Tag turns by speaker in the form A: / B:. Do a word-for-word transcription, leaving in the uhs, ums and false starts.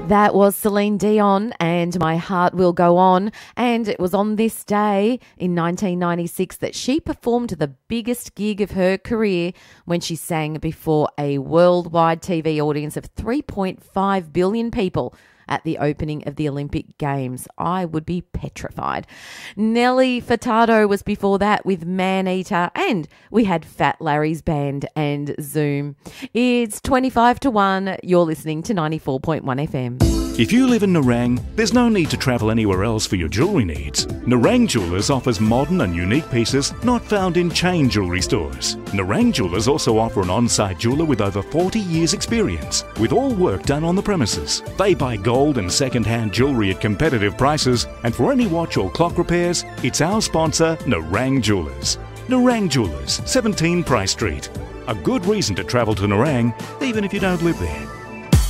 A: That was Celine Dion and My Heart Will Go On. And it was on this day in nineteen ninety-six that she performed the biggest gig of her career when she sang before a worldwide T V audience of three point five billion people at the opening of the Olympic Games. I would be petrified. Nelly Furtado was before that with Maneater, and we had Fat Larry's Band and Zoom. It's twenty-five to one. You're listening to ninety-four point one F M.
B: If you live in Nerang, there's no need to travel anywhere else for your jewellery needs. Nerang Jewellers offers modern and unique pieces not found in chain jewellery stores. Nerang Jewellers also offer an on-site jeweller with over forty years experience, with all work done on the premises. They buy gold and second-hand jewellery at competitive prices, and for any watch or clock repairs, it's our sponsor, Nerang Jewellers. Nerang Jewellers, seventeen Price Street. A good reason to travel to Nerang, even if you don't live there.